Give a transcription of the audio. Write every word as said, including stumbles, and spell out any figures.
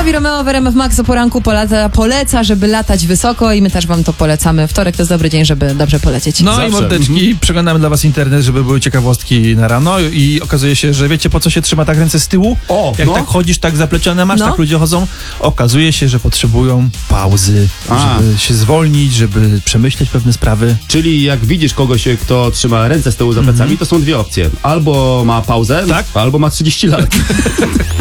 Dawid Romeo w R M F Max o poranku poleca, poleca, żeby latać wysoko i my też wam to polecamy. Wtorek to jest dobry dzień, żeby dobrze polecieć. No Zawsze. i mordeczki, Mhm. przeglądamy dla was internet, żeby były ciekawostki na rano i okazuje się, że wiecie, po co się trzyma tak ręce z tyłu? O, Jak no. tak chodzisz, tak zaplecione masz, No. tak ludzie chodzą. Okazuje się, że potrzebują pauzy, A. żeby się zwolnić, żeby przemyśleć pewne sprawy. Czyli jak widzisz kogoś, kto trzyma ręce z tyłu za plecami, to są dwie opcje. Albo ma pauzę, Tak. albo ma trzydzieści lat.